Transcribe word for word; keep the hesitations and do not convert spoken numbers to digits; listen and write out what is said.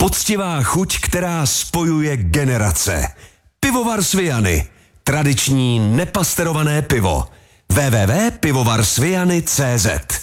Poctivá chuť, která spojuje generace. Pivovar Sviany. Tradiční nepasterované pivo. w w w tečka pivovar sviany tečka cé zet